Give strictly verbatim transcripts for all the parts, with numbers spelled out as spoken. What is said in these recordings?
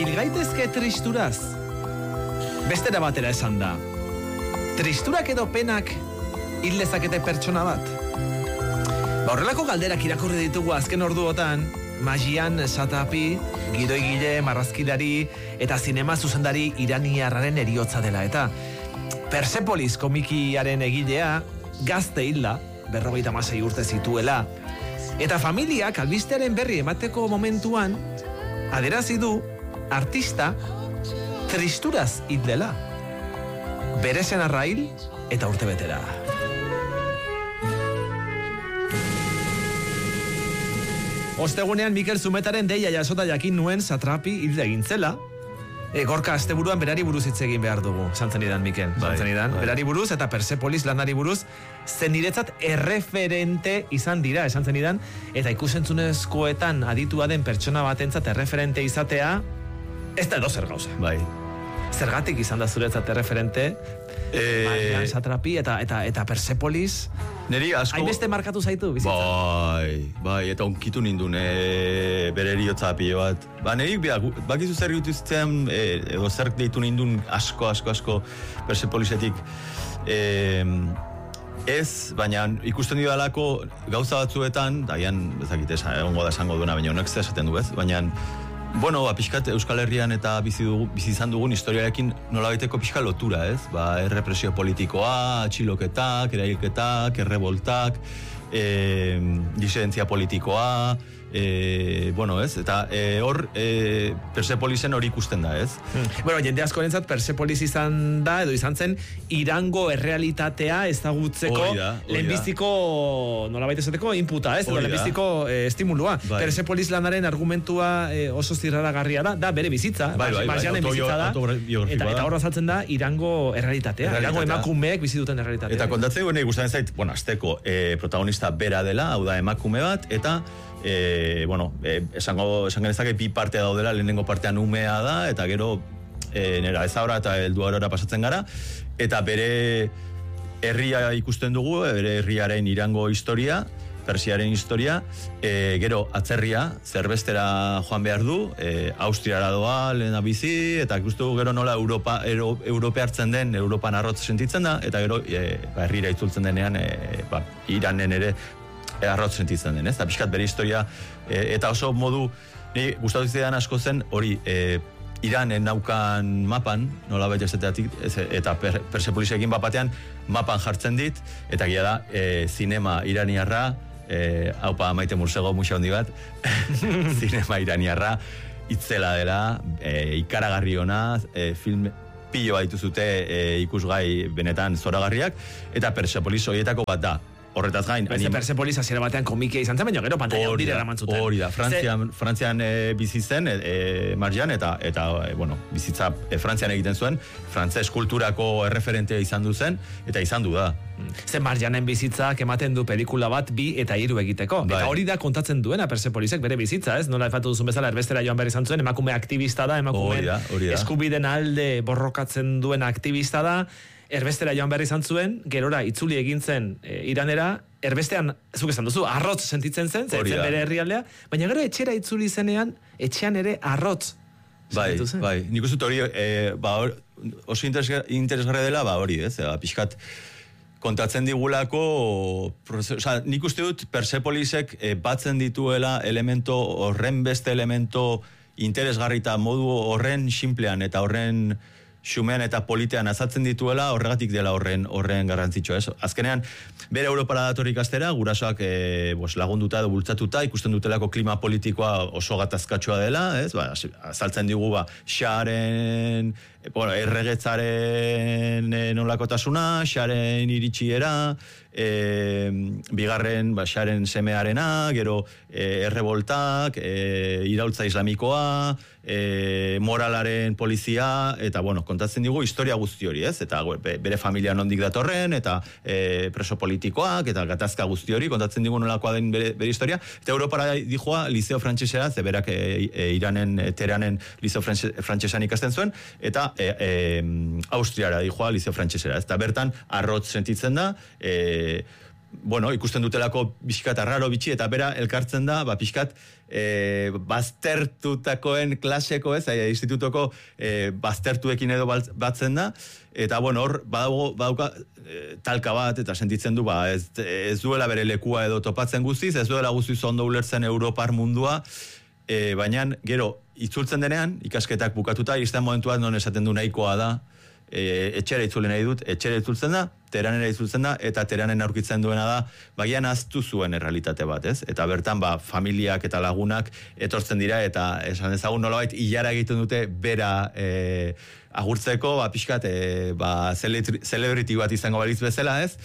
Hil gaitezke tristuraz. Bestera batera esan da. Tristurak edo penak hil dezakete pertsona bat. Ba, horrelako galderak irakurri ditugu azken orduotan, Magian Satapi, gidoigile, marrazkilari eta zinema zuzendari iraniarraren eriotza dela. Eta Persepolis komikiaren egilea gazte hilda, berrogeita hamasei urte zituela. Eta familiak albistearen berri emateko momentuan aderazi du artista tristuraz hil dela. Bere senarra hil eta urtebetera. Ostegunean Mikel Zumetaren deia jasota jakin nuen Satrapi hilda egin zela. E, gorka asteburuan berari buruz hitz egin behar dugu. Santzen idan, Mikel. Bai, Santzen idan. bai. Berari buruz eta Persepolis lanari buruz zen niretzat erreferente izan dira, esan zen idan. Eta ikusentzunezkoetan aditua den pertsona batentzat erreferente izatea, ez da edo zer gauza. Bai. Zergatik izan da zuretzat erreferente, Eh, Marian Satrapi eta, eta, eta Persepolis. Neri asko... Hainbeste markatu zaitu, bizitza? Bai, bai, eta onkitu nindun e, bere eriotza pilo bat. Ba, neri, bakizu zer dituzten, e, edo zer deitu nindun asko, asko, asko Persepolisetik. E, ez, baina ikusten didalako gauza batzuetan, daian, ezakit, egongo da esango duena, baina honek zer esaten du, ez? Baina, bueno, ba, pixkat Euskal Herrian eta bizi, dugu, bizi izan dugun historiarekin nolabaiteko pixka lotura, ez? Ba, errepresio politikoa, atxiloketak, erailketak, erreboltak, e, disidentzia politikoa, e, bueno, ez? Eta e, hor, e, Persepolisen hori ikusten da, ez? Hmm. Bueno, jende askorentzat Persepolis izan da, edo izan zen, Irango errealitatea ezagutzeko lehenbiziko, nolabait esateko, inputa, ez? Edo lehenbiziko eh, estimulua. Bai. Persepolis lanaren argumentua eh, oso zirraragarria da, da bere bizitza, bai, bai, Marjanen bai, bizitza da, eta, eta hor azaltzen da Irango errealitatea, Irango emakumeek bizi duten errealitatea. Eta kontatzen gure gustatzen zait, bueno, azteko eh, protagonista bera dela, hau da emakume bat, eta E, bueno, e, esango, esan genezake bi parte daudela, lehenengo partean umea da, eta gero e, nera ezahora eta helduarora pasatzen gara, eta bere herria ikusten dugu, bere herriaren Irango historia, Persiaren historia, e, gero atzerria, zerbestera joan behar du, e, Austriara doa, lehena bizi, eta ikusten dugu gero nola Europa, Euro, Europe hartzen den, Europan arrotz sentitzen da, eta gero e, ba, herrira itzultzen denean, e, ba, Iranen ere arrotz sentitzen den, ez? Eta pixkat bere historia, e, eta oso modu, ni gustatu zidan asko zen, hori, e, Iranen naukan mapan, nola baita esateatik, eta per, Persepolisekin bapatean mapan jartzen dit, eta gira da, e, zinema iraniarra, e, haupa Maite Mursego muxa hondi bat, zinema iraniarra, itzela dela, e, ikaragarri ona, e, film pilo baitu zute e, ikusgai benetan zoragarriak, eta Persepolis horietako bat da. Horretaz gain... Beste Persepolis hasiera batean komikia izan zen, baina gero pantalla hori eraman zuten. Hori da, Frantzian, Frantzian e, bizi zen, e, e, Marjan, eta, eta e, bueno, bizitza e, Frantzian egiten zuen, frantses kulturako erreferentea izan du zen, eta izan du da. Ze Marjanen bizitzak ematen du pelikula bat bi eta hiru egiteko. Bai. Eta hori da kontatzen duena Persepolisek bere bizitza, ez? Nola efatu duzun bezala erbestera joan behar izan zuen, emakume aktivista da, emakume eskubiden alde borrokatzen duen aktivista da, erbestera joan behar izan zuen, gerora itzuli egin zen e, Iranera, erbestean, zuk esan duzu, arrotz sentitzen zen, zen bere herrialdea, baina gero etxera itzuli zenean, etxean ere arrotz. Bai, bai, nik uste hori, e, ba, or, oso interesgarria dela, ba hori, ez, e, pixkat, kontatzen digulako, oza, nik uste dut Persepolisek e, batzen dituela elemento, horren beste elemento interesgarrita modu horren simplean eta horren xumean eta politean azatzen dituela, horregatik dela horren horren garrantzitsua, ez? Azkenean, bere Europara datorrik astera, gurasoak e, bos, lagunduta edo bultzatuta, ikusten dutelako klima politikoa oso gatazkatsua dela, ez? Ba, azaltzen digu, ba, xaren, e, bueno, erregetzaren e, nolakotasuna, xaren iritsiera, e, bigarren, ba, xaren semearena, gero e, erreboltak, e, iraultza islamikoa, e, moralaren polizia, eta, bueno, kontatzen digu historia guzti hori, ez? Eta bere familia nondik datorren, eta e, preso politikoak, eta gatazka guzti hori, kontatzen digu nolakoa den bere, bere historia. Eta Europara dijoa liceo frantsesera, ze berak e, e, Iranen, e, Teranen liceo frantsesan ikasten zuen, eta e, e, Austriara dijoa liceo frantsesera. Eta bertan, arrotz sentitzen da, e, bueno, ikusten dutelako pixkat arraro bitxi, eta bera elkartzen da, ba, pixkat, e, baztertutakoen klaseko, ez, e, institutoko e, baztertuekin edo batzen da, eta, bueno, hor, badago, badauka e, talka bat, eta sentitzen du, ba, ez, ez duela bere lekua edo topatzen guztiz, ez duela guztiz ondo ulertzen Europar mundua, e, baina, gero, itzultzen denean, ikasketak bukatuta, iristen momentuan non esaten du nahikoa da, E, etxera itzule nahi dut, etxera itzultzen da, teranera itzultzen da, eta teranen aurkitzen duena da, bagian aztu zuen errealitate bat, ez? Eta bertan, ba, familiak eta lagunak etortzen dira, eta esan ezagun nolabait, hilara egiten dute bera e, agurtzeko, ba, pixkat, e, ba, celebrity bat izango balitz bezala, ez?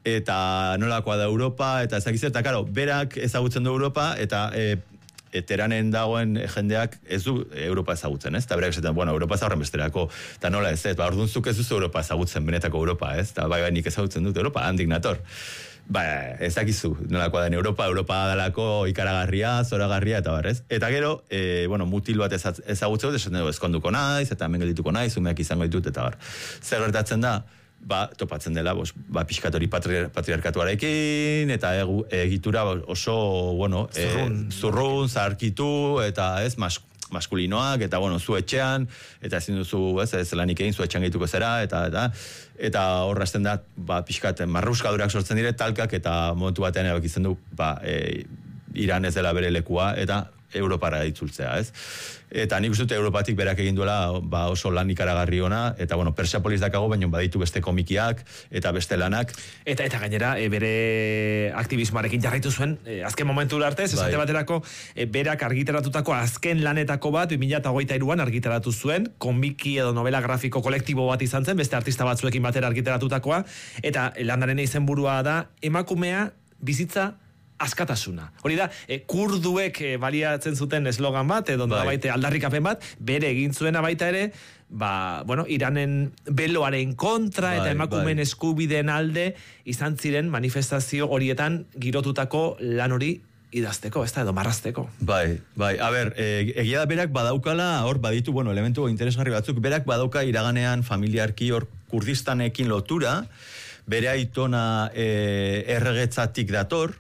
Eta nolakoa da Europa, eta ezakizu, eta karo, berak ezagutzen du Europa, eta e, teranen dagoen jendeak ez du Europa ezagutzen, ez? Eta berak esaten, bueno, Europa ez horren besterako, eta nola ez, ez? Ba, orduan zuk ez duzu Europa ezagutzen, benetako Europa, ez? Eta bai, bai, nik ezagutzen dut Europa, handik nator. Ba, ez dakizu, nolakoa den Europa, Europa dalako ikaragarria, zoragarria, eta barrez. Eta gero, e, bueno, mutil bat ezagutzen dut, esaten dugu, ezkonduko naiz, eta hemen geldituko naiz, umeak izango ditut, eta bar. Zer gertatzen da, ba, topatzen dela, bos, ba, pixkatori patri, patriarkatuarekin, eta egu, egitura oso, bueno, zurrun, e, zurrun zaharkitu, eta ez, mas, maskulinoak, eta, bueno, zu etxean, eta ezin duzu, ez, ez lanik egin, zu etxean gehituko zera, eta, eta, eta horrazten da, ba, pixkat, marruskadurak sortzen dire, talkak, eta momentu batean erabakitzen du, ba, e, Iran ez dela bere lekua, eta Europara itzultzea, ez? Eta nik uste dut Europatik berak egin duela, ba, oso lan ikaragarri ona, eta, bueno, Persepolis dakago, baina baditu beste komikiak, eta beste lanak. Eta eta gainera, e, bere aktivismoarekin jarraitu zuen, e, azken momentu arte, esate bai. Baterako, e, berak argitaratutako azken lanetako bat, bi mila hogeita hiruan argitaratu zuen, komiki edo novela grafiko kolektibo bat izan zen, beste artista batzuekin batera argitaratutakoa, eta lanaren izenburua da, emakumea bizitza askatasuna. Hori da, e, kurduek e, baliatzen zuten eslogan bat, edo bai. Baite aldarrikapen bat, bere egin zuena baita ere, ba, bueno, Iranen beloaren kontra, bai, eta emakumen bai. Eskubideen alde, izan ziren manifestazio horietan girotutako lan hori idazteko, ez da, edo marrazteko. Bai, bai, a ber, e, egia da berak badaukala, hor baditu, bueno, elementu interesgarri batzuk, berak badauka iraganean familiarki hor Kurdistanekin lotura, bere aitona e, erregetzatik dator,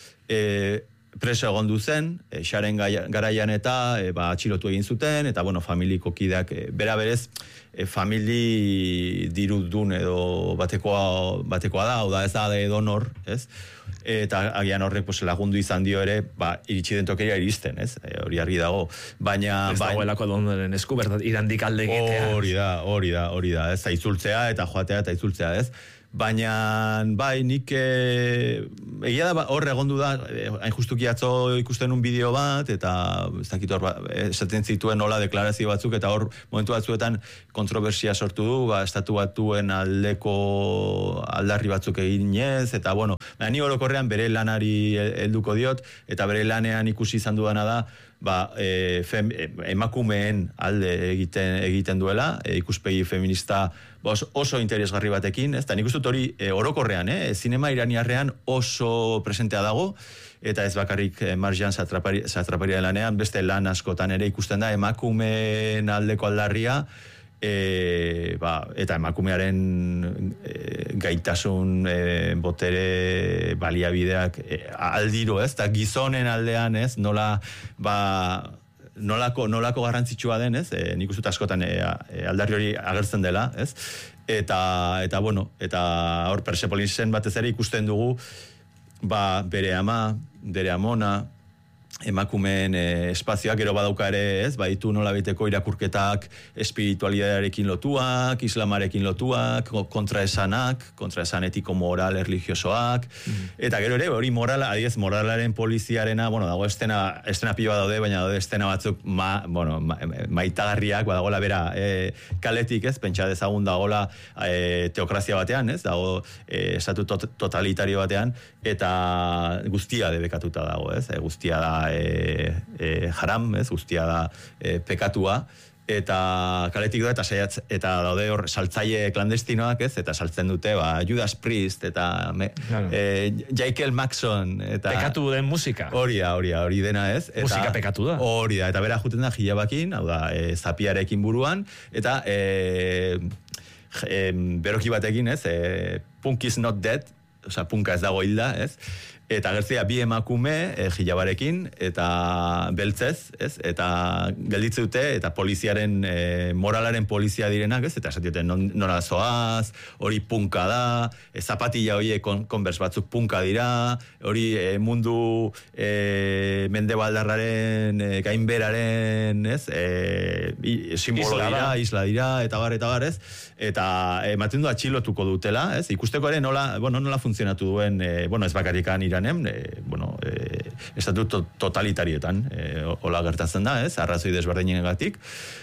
E, preso egondu zen, e, xaren garaian eta e, ba, atxilotu egin zuten, eta bueno, familiko kideak, e, bera berez, e, famili dirudun edo batekoa, batekoa da, hau da ez da edo nor, ez? Eta agian horrek pues, lagundu izan dio ere, ba, iritsi den tokeria iristen, ez? E, hori argi dago, baina... Ez dagoelako donaren esku, bertat, irandik alde egitea. Hori da, hori da, hori da, ez? Itzultzea eta joatea eta itzultzea, ez? Baina, bai, nik e, egia da hor egondu da, e, hain justuki atzo ikusten un bideo bat, eta ez dakit hor, ba, esaten zituen nola deklarazio batzuk, eta hor momentu batzuetan kontroversia sortu du, ba, estatu batuen aldeko aldarri batzuk eginez, eta bueno, ni orokorrean bere lanari helduko diot, eta bere lanean ikusi izan duana da, ba, e, fem, e, emakumeen alde egiten egiten duela, e, ikuspegi feminista bos, oso interesgarri batekin, ez da, nik uste dut hori e, orokorrean, eh? Zinema iraniarrean oso presentea dago, eta ez bakarrik e, Marjan Satraparia lanean, beste lan askotan ere ikusten da, emakumeen aldeko aldarria, e, ba, eta emakumearen e, gaitasun, e, botere, baliabideak e, aldiro, ez, eta gizonen aldean, ez, nola, ba, nolako, nolako garrantzitsua den, ez, e, nik uste askotan e, e, aldarri hori agertzen dela, ez, eta, eta bueno, eta hor Persepolisen batez ere ikusten dugu, ba, bere ama, bere amona, emakumeen e, espazioak, gero badauka ere, ez, baditu nola biteko irakurketak espiritualidadearekin lotuak, islamarekin lotuak, kontraesanak, kontraesan etiko moral erligiosoak, mm. eta gero ere, hori morala, adiez, moralaren poliziarena, bueno, dago estena, estena pila daude, baina daude estena batzuk, ma, bueno, ma, maitagarriak, badagola bera, e, kaletik, ez, pentsa dezagun dagola e, teokrazia batean, ez, dago e, estatu tot, totalitario batean, eta guztia debekatuta dago, ez, e, guztia da E, e, haram, ez, guztia da e, pekatua, eta kaletik da, eta saiatz, eta daude hor saltzaile klandestinoak, ez, eta saltzen dute, ba, Judas Priest, eta me, claro. e, Michael Maxon, eta... Pekatu den musika. Hori da, hori da, hori dena, ez. Eta, musika pekatu da. Hori da, eta bera juten da hilabakin, hau da, e, zapiarekin buruan, eta e, e, beroki batekin, ez, e, Punk is not dead, osea, punka ez dago hilda, ez? Eta gertzea bi emakume e, jilabarekin eta beltzez, ez? Eta gelditze dute eta poliziaren e, moralaren polizia direnak, ez? Eta esatioten nora zoaz, hori punka da, e, zapatilla horiek kon, konbers batzuk punka dira, hori e, mundu e, mendebaldarraren e, gainberaren, ez? E, simbolo isla dira, isla dira, eta bar, eta bar, ez? Eta ematen du atxilotuko dutela, ez? Ikusteko ere nola, bueno, nola funtzionatu duen, e, bueno, ez bakarrikan Iranen, e, bueno, e, estatu to, totalitarietan, e, hola gertatzen da, ez? Arrazoi desberdinengatik.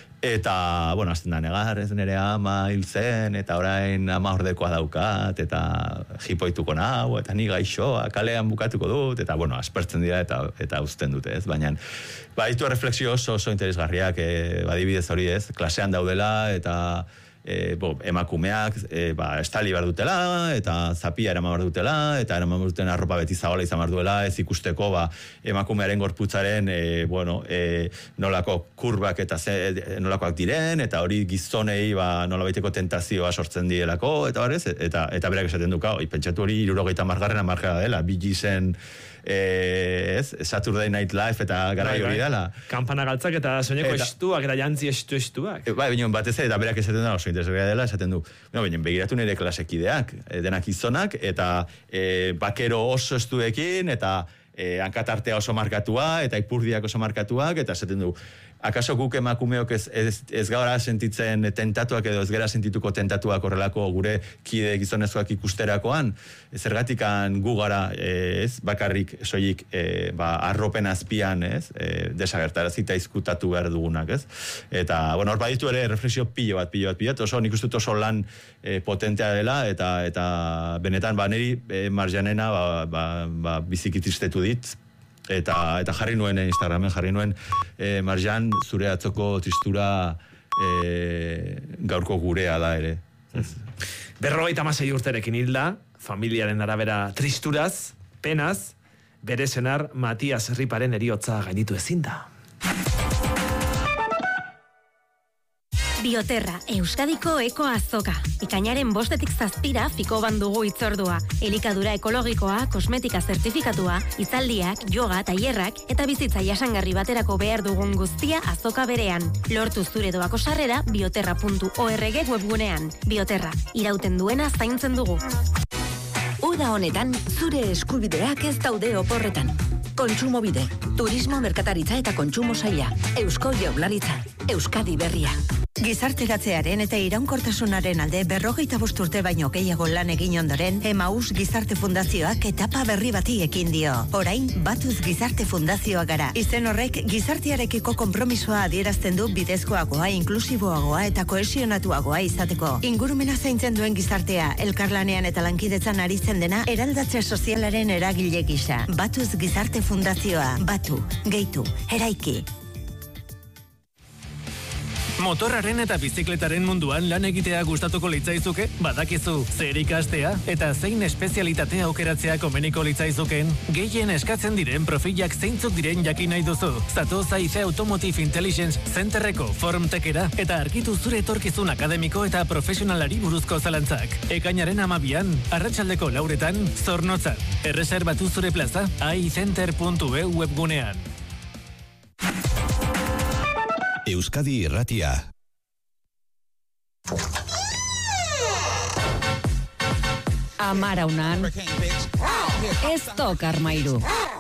Eta, bueno, azten da negar, ez nire ama hil zen, eta orain ama ordekoa daukat, eta jipoituko nau, eta ni gaixoa, kalean bukatuko dut, eta, bueno, aspertzen dira eta eta uzten dute, ez? Baina, ba, ditu refleksio oso, oso interesgarriak, e, badibidez hori, ez? Klasean daudela, eta E, bo, emakumeak e, ba, estali behar dutela eta zapia eraman behar dutela eta eraman behar duten arropa beti zabala izan behar duela, ez ikusteko ba, emakumearen gorputzaren e, bueno, e, nolako kurbak eta ze, nolakoak diren eta hori gizonei ba, nolabaiteko tentazioa sortzen dielako eta barez, eta, eta berak esaten duka oi, pentsatu hori hirurogeita margarren amargara dela, Bee Geesen Eh, ez, Saturday Night Live eta garai hori dela. Kampana galtzak eta soineko estuak eta jantzi estu estuak. E, bai, binen batez eta berak esaten da oso interesgarria dela, esaten du. No, binen begiratu nire klasekideak, denak gizonak eta e, bakero oso estuekin eta e, hankatartea oso markatua eta ipurdiak oso markatuak eta esaten du. Akaso guk emakumeok ez, ez, ez gaura sentitzen tentatuak edo ez gara sentituko tentatuak horrelako gure kide gizonezkoak ikusterakoan, zergatikan gu gara ez bakarrik soilik e, ba, arropen azpian ez, e, desagertarazita izkutatu behar dugunak, ez? Eta, bueno, hor baditu ere refleksio pilo bat, pilo bat, pilo bat, oso nik uste dut oso lan e, potentea dela eta eta benetan, ba, niri e, Marjanena ba, ba, ba, biziki tristetu dit, Eta, eta jarri nuen Instagramen, jarri nuen e, Marjan, zure atzoko tristura e, gaurko gurea da ere. Berrogeita hamasei urterekin hilda, familiaren arabera tristuraz, penaz, bere senar Matias Riparen heriotza gainditu ezin da. Bioterra, Euskadiko eko azoka. Ikainaren bostetik zazpira fiko bandugu itzordua. Elikadura ekologikoa, kosmetika zertifikatua, hitzaldiak, yoga, tailerrak eta bizitza jasangarri baterako behar dugun guztia azoka berean. Lortu zure doako sarrera bioterra puntu org webgunean. Bioterra, irauten duena zaintzen dugu. Uda honetan, zure eskubideak ez daude oporretan. Kontsumobide, turismo, merkataritza eta kontsumo saila. Eusko Jaurlaritza, Euskadi berria. Gizarteratzearen eta iraunkortasunaren alde berrogeita bost urte baino gehiago lan egin ondoren, Emaus Gizarte Fundazioak etapa berri bati ekin dio. Orain, Batuz Gizarte Fundazioa gara. Izen horrek, gizartearekiko konpromisoa adierazten du bidezkoagoa, inklusiboagoa eta kohesionatuagoa izateko. Ingurumena zaintzen duen gizartea, elkarlanean eta lankidetzan aritzen dena, eraldatze sozialaren eragile gisa. Batuz Gizarte Fundazioa, batu, gehitu, eraiki. Motorraren eta bizikletaren munduan lan egitea gustatuko litzaizuke? Badakizu zer ikastea eta zein espezialitatea aukeratzea komeniko litzaizuken? Gehien eskatzen diren profilak zeintzuk diren jakin nahi duzu. Zatoz Aize Automotive Intelligence Centerreko Formtekera eta argitu zure etorkizun akademiko eta profesionalari buruzko zalantzak. Ekainaren amabian, arratsaldeko lauretan, Zornotzan. Erreserbatu zure plaza aicenter puntu e u webgunean. Euskadi Irratia. Amaraunan, ez tok armairu.